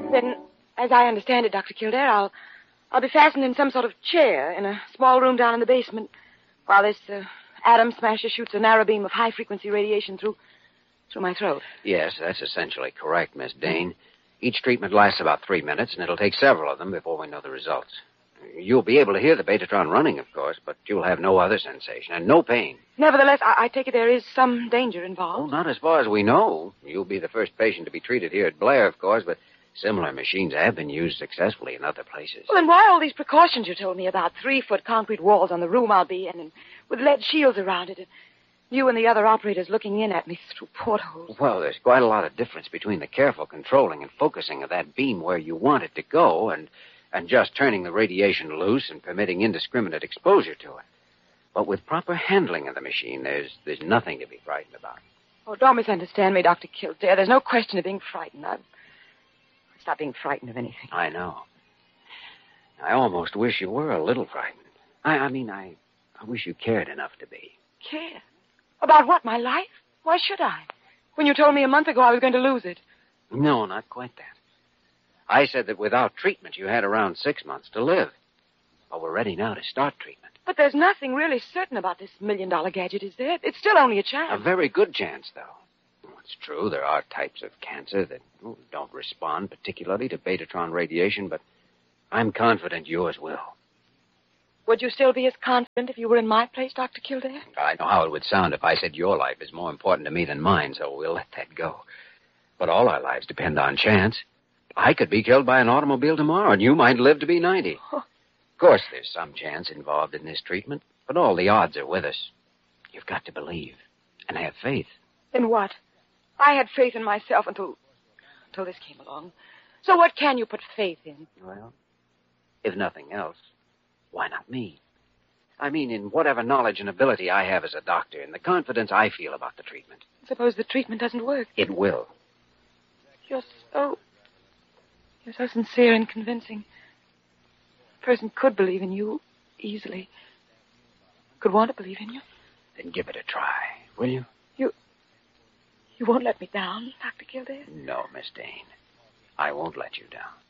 Then, as I understand it, Dr. Kildare, I'll be fastened in some sort of chair in a small room down in the basement while this atom smasher shoots a narrow beam of high-frequency radiation through my throat. Yes, that's essentially correct, Miss Dane. Each treatment lasts about 3 minutes, and it'll take several of them before we know the results. You'll be able to hear the Betatron running, of course, but you'll have no other sensation and no pain. Nevertheless, I take it there is some danger Oh, involved. not as far as we know. You'll be the first patient to be treated here at Blair, of course, but similar machines have been used successfully in other places. Well, then why all these precautions you told me about? 3-foot concrete walls on the room I'll be in, and with lead shields around it, and you and the other operators looking in at me through portholes. Well, there's quite a lot of difference between the careful controlling and focusing of that beam where you want it to go and just turning the radiation loose and permitting indiscriminate exposure to it. But with proper handling of the machine, there's nothing to be frightened about. Oh, don't misunderstand me, Dr. Kildare. There's no question of being frightened. I've stopped being frightened of anything. I know. I almost wish you were a little frightened. I wish you cared enough to be. Care? About what, my life? Why should I? When you told me a month ago I was going to lose it. No, not quite that. I said that without treatment you had around 6 months to live. But we're ready now to start treatment. But there's nothing really certain about this $1 million gadget, is there? It's still only a chance. A very good chance, though. It's true, there are types of cancer that don't respond particularly to Betatron radiation, but I'm confident yours will. Would you still be as confident if you were in my place, Dr. Kildare? I know how it would sound if I said your life is more important to me than mine, so we'll let that go. But all our lives depend on chance. I could be killed by an automobile tomorrow, and you might live to be 90. Oh. Of course, there's some chance involved in this treatment, but all the odds are with us. You've got to believe and have faith. In what? I had faith in myself until this came along. So what can you put faith in? Well, if nothing else, why not me? I mean, in whatever knowledge and ability I have as a doctor, and the confidence I feel about the treatment. Suppose the treatment doesn't work. It will. You're so sincere and convincing. A person could believe in you easily. Could want to believe in you. Then give it a try, will you? You won't let me down, Dr. Kildare? No, Miss Dane. I won't let you down.